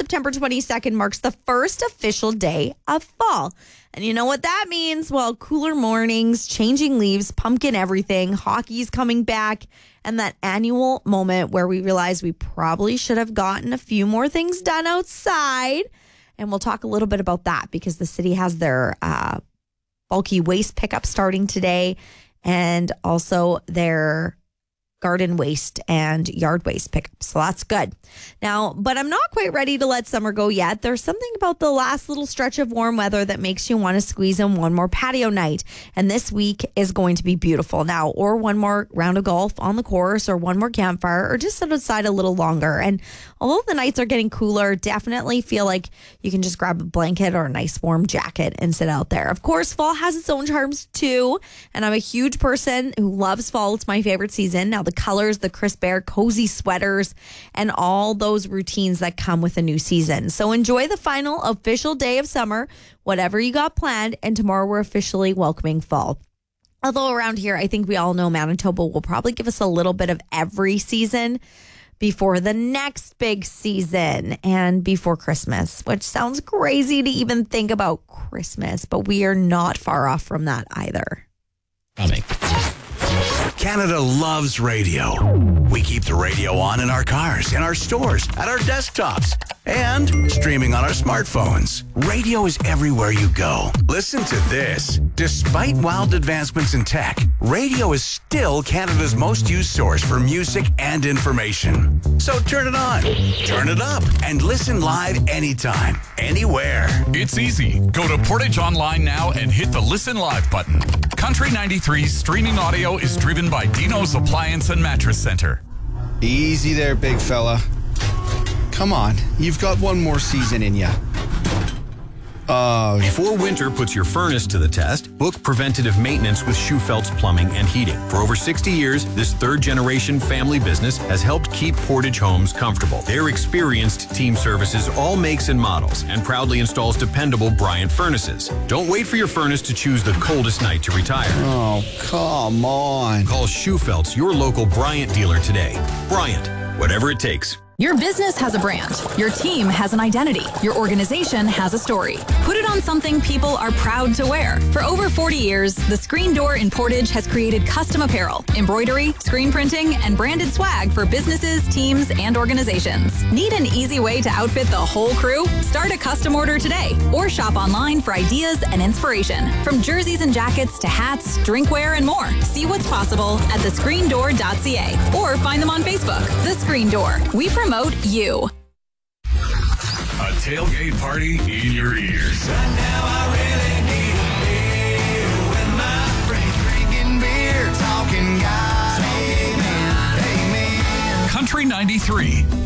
September 22nd marks the first official day of fall. And you know what that means? Well, cooler mornings, changing leaves, pumpkin everything, hockey's coming back, and that annual moment where we realize we probably should have gotten a few more things done outside. And we'll talk a little bit about that because the city has their bulky waste pickup starting today, and also their garden waste and yard waste pickup. So that's good. Now, but I'm not quite ready to let summer go yet. There's something about the last little stretch of warm weather that makes you want to squeeze in one more patio night. And this week is going to be beautiful now, or one more round of golf on the course, or one more campfire, or just sit outside a little longer. And although the nights are getting cooler, definitely feel like you can just grab a blanket or a nice warm jacket and sit out there. Of course, fall has its own charms too. And I'm a huge person who loves fall. It's my favorite season. Now, the colors, the crisp air, cozy sweaters, and all those routines that come with a new season. So enjoy the final official day of summer, whatever you got planned, and tomorrow we're officially welcoming fall. Although around here, I think we all know Manitoba will probably give us a little bit of every season before the next big season and before Christmas, which sounds crazy to even think about Christmas, but we are not far off from that either. Canada loves radio. We keep the radio on in our cars, in our stores, at our desktops, and streaming on our smartphones. Radio is everywhere you go. Listen to this. Despite wild advancements in tech, radio is still Canada's most used source for music and information. So turn it on, turn it up, and listen live anytime, anywhere. It's easy. Go to Portage Online now and hit the Listen Live button. Country 93's streaming audio is driven by Dino's Appliance and Mattress Center. Easy there, big fella. Come on, you've got one more season in ya. Before winter puts your furnace to the test, book preventative maintenance with Schufelt's Plumbing and Heating. For over 60 years, this third-generation family business has helped keep Portage homes comfortable. Their experienced team services all makes and models and proudly installs dependable Bryant furnaces. Don't wait for your furnace to choose the coldest night to retire. Oh, come on. Call Schufelt's, your local Bryant dealer today. Bryant, whatever it takes. Your business has a brand. Your team has an identity. Your organization has a story. Put it on something people are proud to wear. For over 40 years, the Screen Door in Portage has created custom apparel, embroidery, screen printing, and branded swag for businesses, teams, and organizations. Need an easy way to outfit the whole crew? Start a custom order today or shop online for ideas and inspiration. From jerseys and jackets to hats, drinkware, and more. See what's possible at thescreendoor.ca or find them on Facebook. The Screen Door. We promote you. A tailgate party in your ears. Right now I really need a beer with my friends, drinking beer, talking God, amen, amen. Country 93.